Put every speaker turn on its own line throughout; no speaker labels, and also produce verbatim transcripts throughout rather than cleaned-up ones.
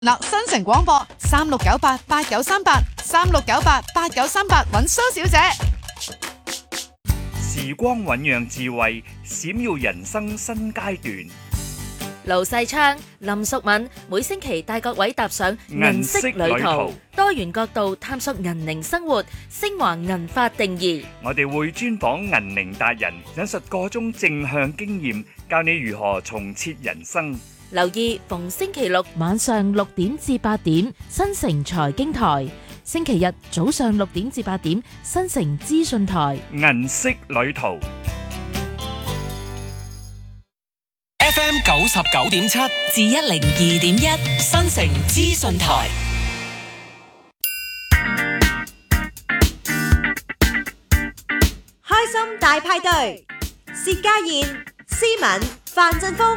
嗱，新城廣播三六九八八九三八三六九八八九三八揾蘇小姐。
時光醞釀智慧，閃耀人生新階段。
盧世昌、林淑敏每星期帶各位踏上銀色旅途，多元角度探索銀齡生活，升華銀髮定義。
我哋會專訪銀齡達人，引述個中正向經驗，教你如何重設人生。
留意逢星期六晚上六點至八點，新城財經台；星期日早上六點至八點，新城資訊台。
銀色旅途
F M 九十九點七至一零二點一，新城資訊台。
開心大派對，薛家燕、思敏、范振鋒。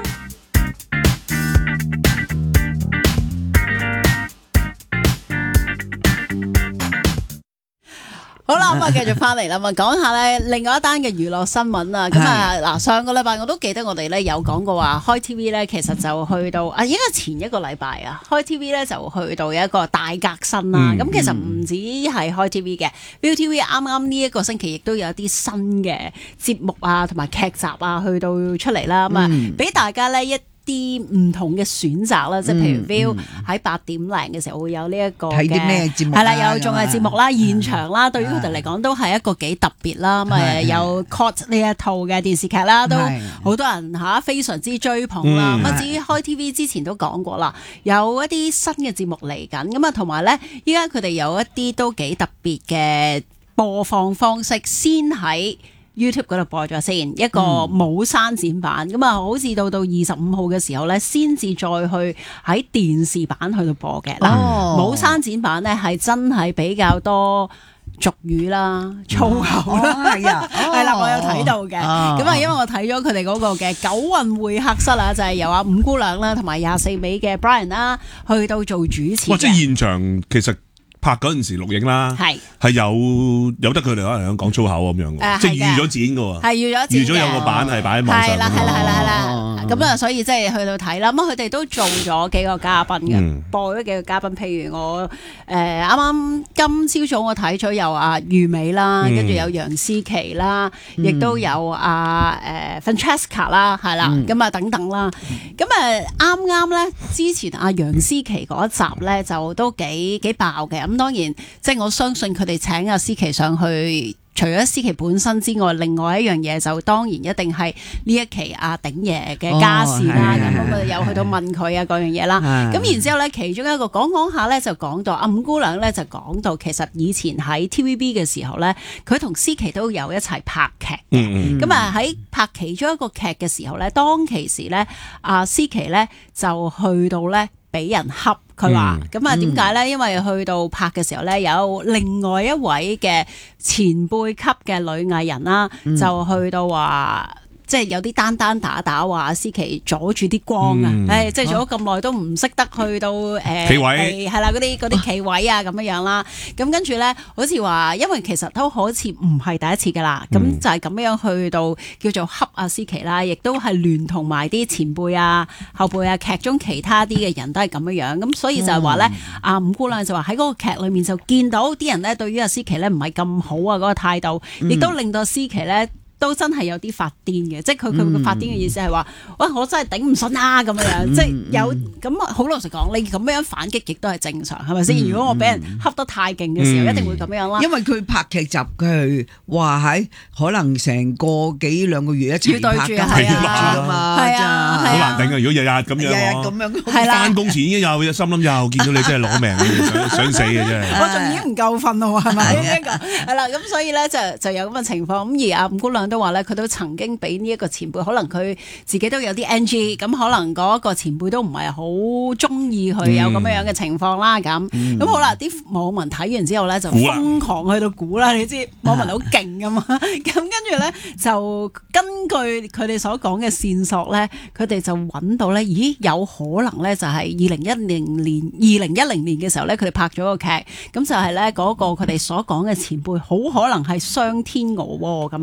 好啦，咁啊，繼續翻嚟啦，咁啊，講下咧另外一單嘅娛樂新聞啊。咁啊，嗱，上個禮拜我都記得我哋咧有講過話，開 T V 咧其實就去到啊，應該前一個禮拜啊，開 T V 咧就去到有一個大革新啦。咁、嗯、其實唔止係開 T V 嘅 ，Viu T V 啱啱呢一個星期亦都有一啲新嘅節目啊，同埋劇集啊，去到出嚟啦。咁啊、嗯，俾大家咧一啲唔同嘅選擇啦，即係譬如 Viu 喺八點零嘅時候會有呢一個
睇啲咩節目，
係啦，有綜藝節目啦、現場啦，對於佢哋嚟講都係一個幾特別啦。咁啊，有 Caught 呢一套嘅電視劇啦，都好多人嚇非常之追捧啦。咁啊，至於開 T V 之前都講過啦，有一啲新嘅節目嚟緊，咁啊，同埋咧，依家佢哋有一啲都幾特別嘅播放方式，先喺YouTube 嗰度播咗先，一個冇刪剪版，咁啊、嗯，好似到到二十五號嘅時候咧，先至再去喺電視版去到播嘅。嗱、哦，冇刪剪版咧係真係比較多俗語啦、粗口啦，係啊、哦，係啦，我有睇到嘅。咁啊、哦，因為我睇咗佢哋嗰個嘅九運會客室啊，就係、是、由阿五姑娘啦，同埋廿四味嘅 Brian 啦，去到做主持。
哇！即係現場其實。拍嗰陣時錄影啦，係係有有得佢哋可能講粗口咁樣嘅，呃、即係預咗剪嘅喎，係預咗剪，預咗有個版係擺喺網上。係啦係啦係啦係啦，咁啊，所以即係去到睇啦。咁佢哋都做咗幾個嘉賓嘅，嗯、播咗幾個嘉賓。譬如我誒啱啱今朝早我睇咗有阿余美啦，跟住、嗯、有楊思琦啦，亦、嗯、都有阿誒 Francesca 啦，係啦，咁啊、嗯、等等啦。咁啊啱啱咧之前阿楊思琦嗰一集咧就都幾幾爆嘅。咁當然，即係我相信佢哋請阿思琪上去，除咗思琪本身之外，另外一樣嘢就當然一定係呢一期阿鼎爺嘅家事啦。咁我哋有去到問佢啊嗰樣嘢啦。咁然之後咧，其中一個講講下咧，就講到阿五姑娘咧，就講到其實以前喺 T V B 嘅時候咧，佢同思琪都有一齊拍劇嘅。咁啊喺拍其中一個劇嘅時候咧，當其時咧，阿思琪咧就去到咧。俾人恰佢話，咁啊點解咧？因為去到拍嘅時候咧，有另外一位嘅前輩級嘅女藝人啦，嗯、就去到話。即係有啲單單打打話思琪阻住啲光啊！誒、嗯，即係做咗咁耐都唔識得去到誒企位，係啦嗰啲嗰啲企位啊咁樣樣啦。咁跟住咧，好似話，因為其實都好似唔係第一次噶啦。咁、嗯、就係咁樣去到叫做恰阿思琪啦，亦都係聯同埋啲前輩啊、後輩啊、劇中其他啲嘅人都係咁樣樣。咁所以就係話咧，阿、嗯、五姑娘就話喺嗰個劇裏面就見到啲人咧對於阿思琪咧唔係咁好啊嗰個態度，亦都令到阿思琪咧。都真係有啲發癲嘅，即係佢佢嘅發癲嘅意思係話，喂，我真係頂唔順啊咁樣，即係有咁好老實講，你咁樣反擊亦都係正常，係咪先？如果我俾人恰得太勁嘅時候，一定會咁樣啦。
因為佢拍劇集，佢係話喺可能成個幾兩個月一齊拍㗎，係啊，係啊，
好難頂啊！如果日日咁樣，日日咁樣，係啦，翻工前已經有心諗又見到你真係攞命，想想死嘅真係。
我仲已經唔夠瞓咯，係咪？係啦，咁所以咧就就有咁嘅情況。咁而阿五姑娘都話咧，佢都曾經俾呢一個前輩，可能佢自己都有啲 N G， 咁可能嗰個前輩都唔係好中意佢有咁樣樣嘅情況啦。咁咁、嗯、好啦，啲網民睇完之後咧就瘋狂去到估啦。你知網民好勁噶嘛？咁跟住咧就根據佢哋所講嘅線索咧，佢哋就揾到咧，咦有可能咧就係二零一零年、二零一零年嘅時候咧，佢哋拍咗個劇，咁就係咧嗰個佢哋所講嘅前輩，好可能係雙天鵝咁樣樣。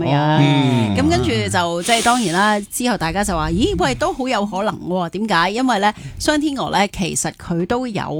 嘅。咁跟住就即係當然啦，之後大家就話：咦喂，都好有可能喎？點解？因為咧，雙天鵝咧其實佢都有。